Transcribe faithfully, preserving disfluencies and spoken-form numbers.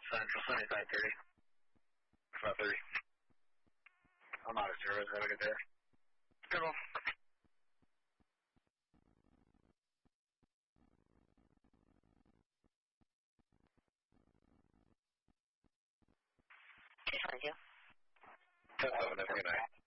Central Sunny five thirty. five thirty. I'm out of service. Have a good day. Good one. two twenty-two. ten seven, have a good night.